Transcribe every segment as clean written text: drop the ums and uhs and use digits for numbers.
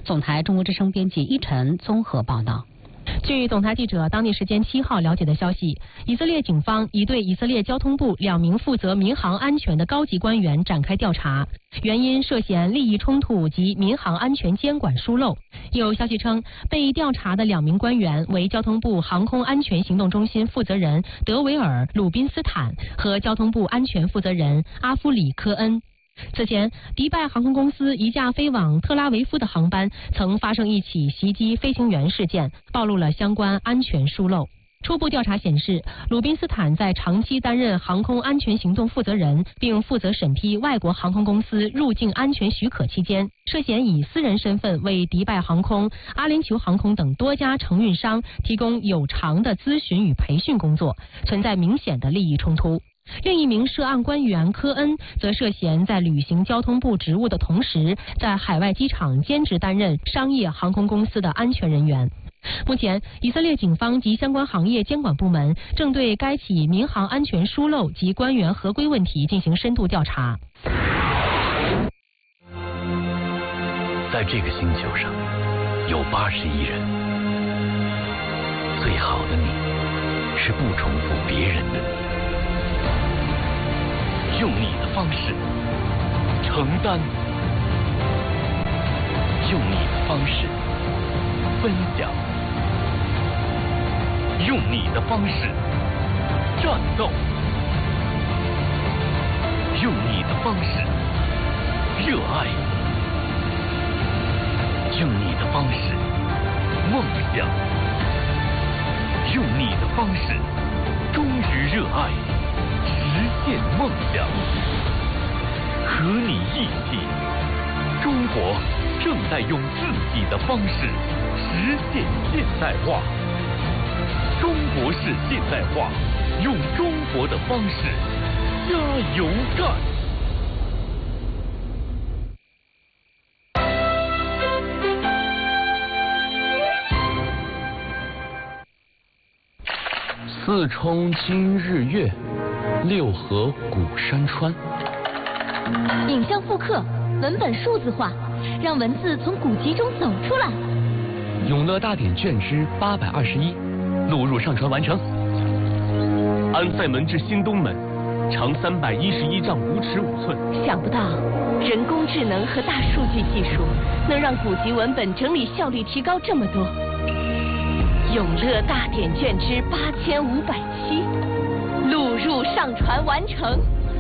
总台中国之声编辑一晨综合报道。 据总台记者当地时间7号了解的消息，以色列警方已对以色列交通部2名负责民航安全的高级官员展开调查，原因涉嫌利益冲突及民航安全监管疏漏。有消息称，被调查的2名官员为交通部航空安全行动中心负责人德维尔·鲁宾斯坦和交通部安全负责人阿夫里科恩。此前，迪拜航空公司一架飞往特拉维夫的航班曾发生一起袭击飞行员事件，暴露了相关安全疏漏。初步调查显示，鲁宾斯坦在长期担任航空安全行动负责人，并负责审批外国航空公司入境安全许可期间，涉嫌以私人身份为迪拜航空、阿联酋航空等多家承运商提供有偿的咨询与培训工作，存在明显的利益冲突。另一名涉案官员科恩则涉嫌在履行交通部职务的同时，在海外机场兼职担任商业航空公司的安全人员。目前，以色列警方及相关行业监管部门正对该起民航安全疏漏及官员合规问题进行深度调查。 在这个星球上，有80亿人，最好的你是不重复别人的你。用你的方式承担，用你的方式分享，用你的方式战斗，用你的方式热爱，用你的方式梦想，用你的方式忠于热爱，实现梦想，和你一起，中国正在用自己的方式实现现代化。中国式现代化，用中国的方式加油干。四冲今日月，六合古山川。 影像复刻，文本数字化，让文字从古籍中走出来。 永乐大典卷之821，录入上传完成。安塞门至新东门，长311丈5尺5寸。 想不到人工智能和大数据技术能让古籍文本整理效率提高这么多。永乐大典卷之8507，录入上传完成。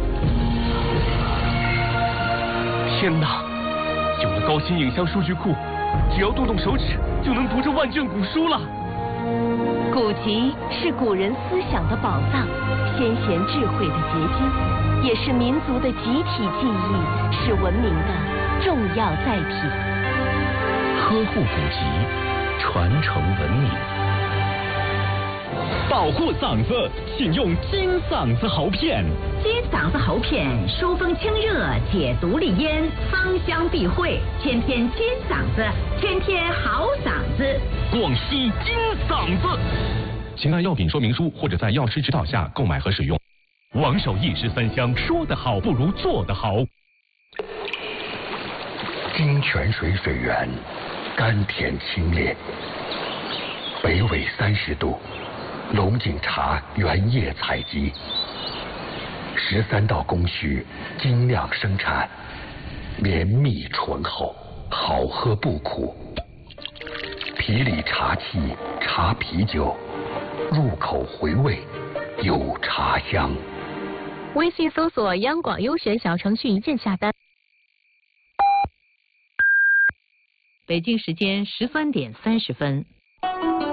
天哪！有了高新影像数据库，只要动动手指就能读这万卷古书了。 古籍是古人思想的宝藏，先贤智慧的结晶，也是民族的集体记忆，是文明的重要载体。 呵护古籍，传承文明。 保护嗓子，请用金嗓子喉片。 金嗓子喉片疏风清热，解毒利咽，芳香避秽，天天金嗓子，天天好嗓子。 广西金嗓子，请按药品说明书或者在药师指导下购买和使用。王守义13香，说得好不如做得好。 金泉水水源，甘甜清冽，北纬30度。龙井茶原叶采集，13道工序精酿生产，绵密醇厚，好喝不苦。皮里茶气茶啤酒，入口回味有茶香。 微信搜索央广优选小程序任下单。 北京时间13点30分。